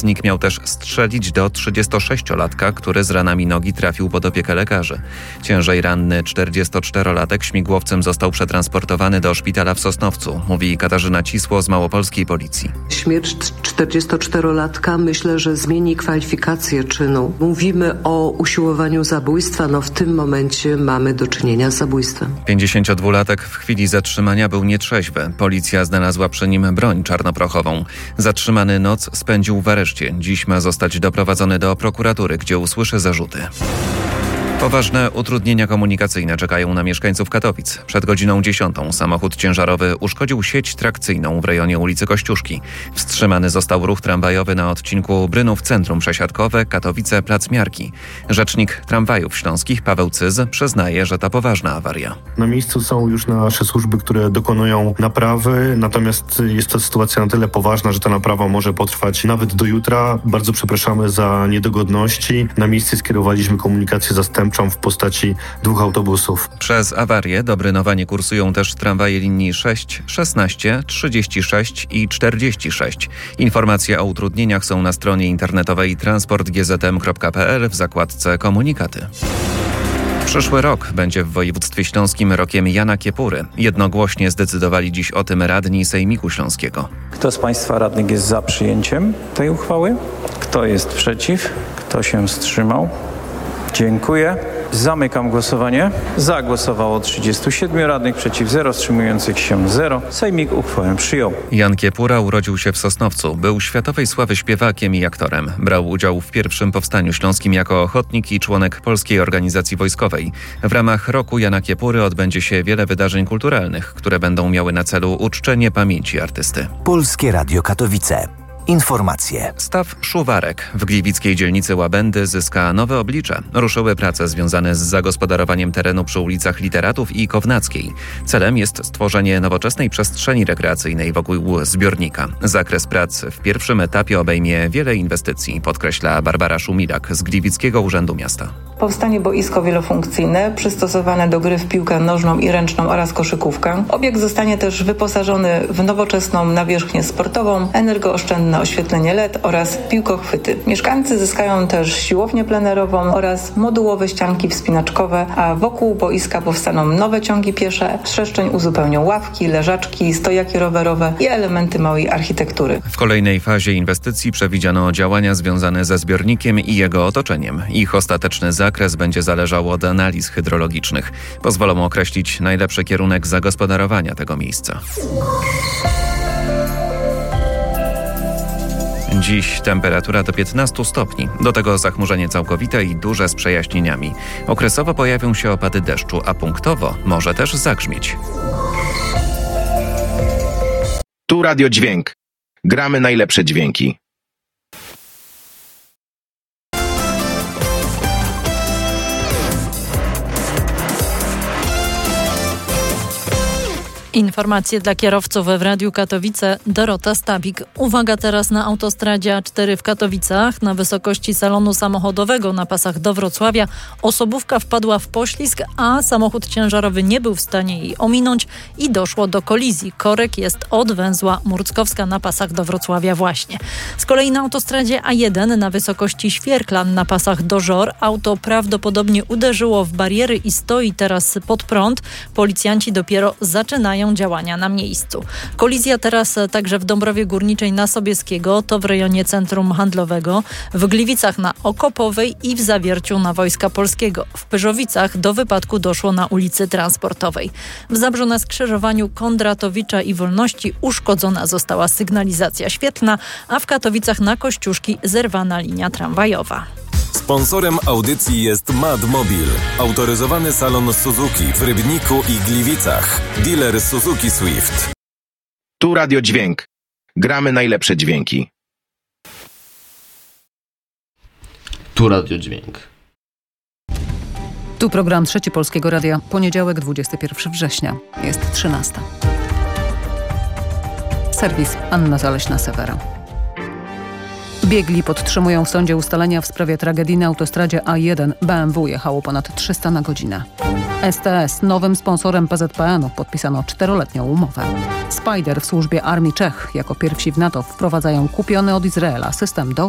Napastnik miał też strzelić do 36-latka, który z ranami nogi trafił pod opiekę lekarzy. Ciężej ranny 44-latek śmigłowcem został przetransportowany do szpitala w Sosnowcu, mówi Katarzyna Cisło z małopolskiej policji. Śmierć 44-latka myślę, że zmieni kwalifikację czynu. Mówimy o usiłowaniu zabójstwa, w tym momencie mamy do czynienia z zabójstwem. 52-latek w chwili zatrzymania był nietrzeźwy. Policja znalazła przy nim broń czarnoprochową. Zatrzymany noc spędził w areszcie. Dziś ma zostać doprowadzony do prokuratury, gdzie usłyszy zarzuty. Poważne utrudnienia komunikacyjne czekają na mieszkańców Katowic. Przed godziną 10 samochód ciężarowy uszkodził sieć trakcyjną w rejonie ulicy Kościuszki. Wstrzymany został ruch tramwajowy na odcinku Brynów Centrum Przesiadkowe, Katowice, Plac Miarki. Rzecznik Tramwajów Śląskich Paweł Cyz przyznaje, że to poważna awaria. Na miejscu są już nasze służby, które dokonują naprawy, natomiast jest to sytuacja na tyle poważna, że ta naprawa może potrwać nawet do jutra. Bardzo przepraszamy za niedogodności. Na miejsce skierowaliśmy komunikację zastępczą w postaci 2 autobusów. Przez awarię do Brynowa nie kursują też tramwaje linii 6, 16, 36 i 46. Informacje o utrudnieniach są na stronie internetowej transportgzm.pl w zakładce Komunikaty. Przyszły rok będzie w województwie śląskim rokiem Jana Kiepury. Jednogłośnie zdecydowali dziś o tym radni Sejmiku Śląskiego. Kto z Państwa radnych jest za przyjęciem tej uchwały? Kto jest przeciw? Kto się wstrzymał? Dziękuję. Zamykam głosowanie. Za głosowało 37 radnych, przeciw 0, wstrzymujących się 0. Sejmik uchwałę przyjął. Jan Kiepura urodził się w Sosnowcu. Był światowej sławy śpiewakiem i aktorem. Brał udział w pierwszym powstaniu śląskim jako ochotnik i członek Polskiej Organizacji Wojskowej. W ramach roku Jana Kiepury odbędzie się wiele wydarzeń kulturalnych, które będą miały na celu uczczenie pamięci artysty. Polskie Radio Katowice. Informacje. Staw Szuwarek w gliwickiej dzielnicy Łabędy zyska nowe oblicze. Ruszyły prace związane z zagospodarowaniem terenu przy ulicach Literatów i Kownackiej. Celem jest stworzenie nowoczesnej przestrzeni rekreacyjnej wokół zbiornika. Zakres prac w pierwszym etapie obejmie wiele inwestycji, podkreśla Barbara Szumilak z Gliwickiego Urzędu Miasta. Powstanie boisko wielofunkcyjne, przystosowane do gry w piłkę nożną i ręczną oraz koszykówkę. Obiekt zostanie też wyposażony w nowoczesną nawierzchnię sportową, energooszczędne oświetlenie LED oraz piłkochwyty. Mieszkańcy zyskają też siłownię plenerową oraz modułowe ścianki wspinaczkowe, a wokół boiska powstaną nowe ciągi piesze. Przestrzeń uzupełnią ławki, leżaczki, stojaki rowerowe i elementy małej architektury. W kolejnej fazie inwestycji przewidziano działania związane ze zbiornikiem i jego otoczeniem. Ich ostateczny zakres będzie zależał od analiz hydrologicznych. Pozwolą określić najlepszy kierunek zagospodarowania tego miejsca. Dziś temperatura do 15 stopni. Do tego zachmurzenie całkowite i duże z przejaśnieniami. Okresowo pojawią się opady deszczu, a punktowo może też zagrzmieć. Tu Radio Dźwięk. Gramy najlepsze dźwięki. Informacje dla kierowców w Radiu Katowice. Dorota Stabik. Uwaga teraz na autostradzie A4 w Katowicach. Na wysokości salonu samochodowego na pasach do Wrocławia osobówka wpadła w poślizg, a samochód ciężarowy nie był w stanie jej ominąć i doszło do kolizji. Korek jest od węzła Murckowska na pasach do Wrocławia właśnie. Z kolei na autostradzie A1 na wysokości Świerklan na pasach do Żor auto prawdopodobnie uderzyło w bariery i stoi teraz pod prąd. Policjanci dopiero zaczynają działania na miejscu. Kolizja teraz także w Dąbrowie Górniczej na Sobieskiego, to w rejonie centrum handlowego, w Gliwicach na Okopowej i w Zawierciu na Wojska Polskiego. W Pyrzowicach do wypadku doszło na ulicy Transportowej. W Zabrzu na skrzyżowaniu Kondratowicza i Wolności uszkodzona została sygnalizacja świetlna, a w Katowicach na Kościuszki zerwana linia tramwajowa. Sponsorem audycji jest Madmobil, autoryzowany salon Suzuki w Rybniku i Gliwicach. Dealer Suzuki Swift. Tu Radio Dźwięk. Gramy najlepsze dźwięki. Tu Radio Dźwięk. Tu program Trzeci Polskiego Radia. Poniedziałek, 21 września. Jest 13. Serwis Anna Zaleśna-Sewera. Biegli podtrzymują w sądzie ustalenia w sprawie tragedii na autostradzie A1. BMW jechało ponad 300 na godzinę. STS nowym sponsorem PZPN-u podpisano 4-letnią umowę. Spider w służbie Armii Czech jako pierwsi w NATO wprowadzają kupiony od Izraela system do